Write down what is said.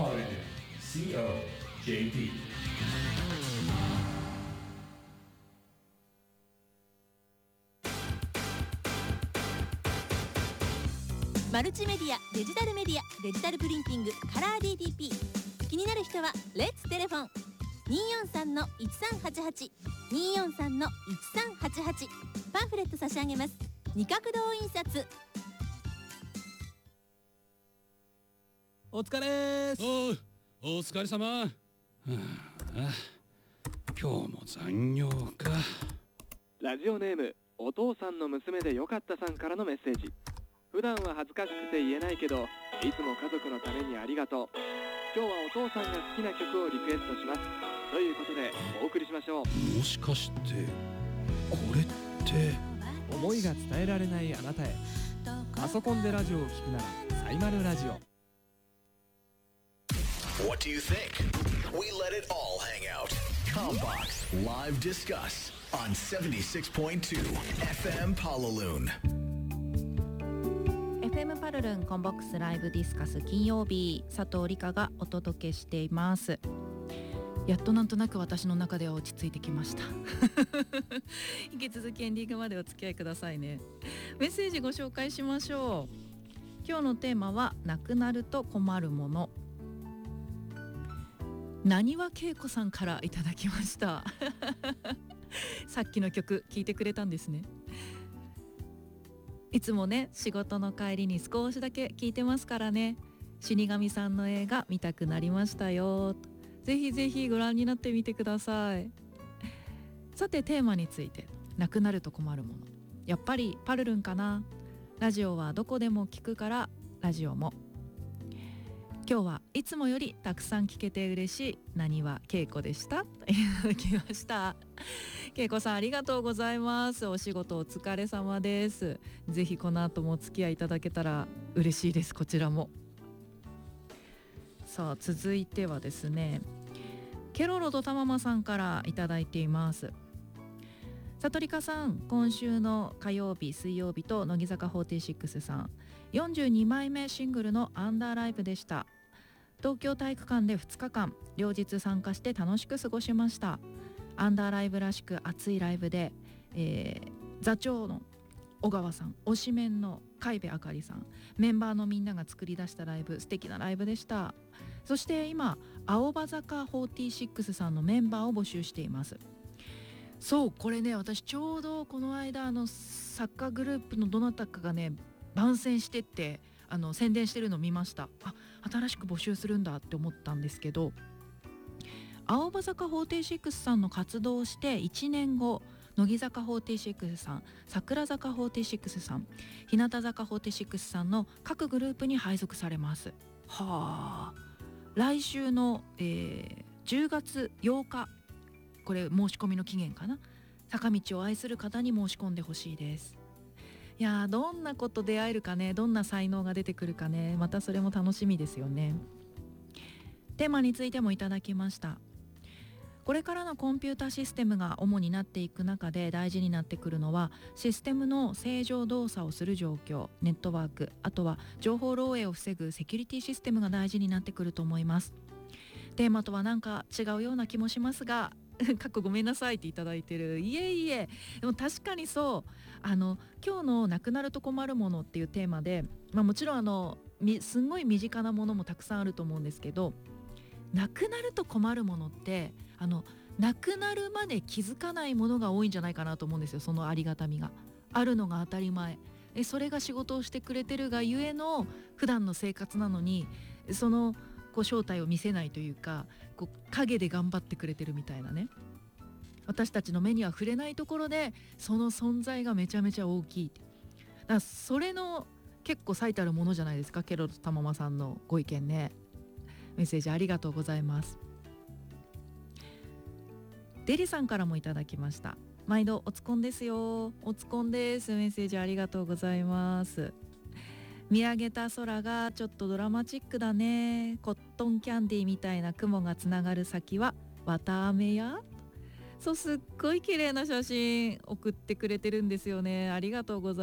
Holiday COJP。 マルチメディア、デジタルメディア、デジタルプリンティング、カラー DTP。 気になる人はレッツテレフォン 243-1388 243-1388。 パンフレット差し上げます。二角堂印刷。 お疲れーす。 お疲れ様。今日も残業か。 ラジオネームお父さんの娘でよかったさんからのメッセージ。普段は恥ずかしくて言えないけど、いつも家族のためにありがとう。今日はお父さんが好きな曲をリクエストします。ということでお送りしましょう。 もしかしてこれって思いが伝えられないあなたへ。パソコンでラジオを聞くならサイマルラジオ。 What do you think? We let it all hang out. Combox Live Discuss on 76.2 FM Palaloon。FM パルルンコンボックスライブディスカス金曜日、佐藤理香がお届けしています。やっとなんとなく私の中では落ち着いてきました引き続きエンディングまでお付き合いくださいね。メッセージご紹介しましょう。今日のテーマはなくなると困るもの。なにわ恵子さんからいただきましたさっきの曲聞いてくれたんですね。いつもね、仕事の帰りに少しだけ聞いてますからね。死神さんの映画見たくなりましたよ。ぜひぜひご覧になってみてください。さてテーマについて、なくなると困るもの。やっぱりパルルンかな。ラジオはどこでも聞くからラジオも。今日はいつもよりたくさん聞けて嬉しいなにわ恵子でしたといただきました。恵子さんありがとうございます。お仕事お疲れ様です。ぜひこの後もお付き合いいただけたら嬉しいです。こちらも。さあ続いてはですね、ケロロとたままさんからいただいています。さとりかさん、今週の火曜日水曜日と乃木坂46さん42枚目シングルのアンダーライブでした。東京体育館で2日間両日参加して楽しく過ごしました。アンダーライブらしく熱いライブで、座長の小川さん、推しメンの海部あかりさん、メンバーのみんなが作り出したライブ、素敵なライブでした。そして今青葉坂46さんのメンバーを募集しています。そう、これね、私ちょうどこの間サッカーグループのどなたかがね番宣してって宣伝してるのを見ました。新しく募集するんだって思ったんですけど、青葉坂46さんの活動をして1年後、乃木坂46さん、桜坂46さん、日向坂46さんの各グループに配属されます。はあ、来週の、10月8日、これ申し込みの期限かな。坂道を愛する方に申し込んでほしいです。いやー、どんなこと出会えるかね、どんな才能が出てくるかね、またそれも楽しみですよね。テーマについてもいただきました。これからのコンピュータシステムが主になっていく中で大事になってくるのは、システムの正常動作をする状況、ネットワーク、あとは情報漏洩を防ぐセキュリティシステムが大事になってくると思います。テーマとはなんか違うような気もしますがかっこごめんなさいっていただいてる。いえいえ、でも確かにそう、今日のなくなると困るものっていうテーマで、もちろんすんごい身近なものもたくさんあると思うんですけど、なくなると困るものってなくなるまで気づかないものが多いんじゃないかなと思うんですよ。そのありがたみがあるのが当たり前、それが仕事をしてくれてるがゆえの普段の生活なのに、その正体を見せないというか、影で頑張ってくれてるみたいなね。私たちの目には触れないところでその存在がめちゃめちゃ大きい。だからそれの結構最たるものじゃないですか。ケロとたままさんのご意見ね。メッセージありがとうございます。デリさんからもいただきました。毎度おつこんですよ。おつこんです。メッセージありがとうございます。見上げた空がちょっとドラマチックだね。コットンキャンディーみたいな雲がつながる先は綿あめや。そう、すっごい綺麗な写真送ってくれてるんですよね。ありがとうございます。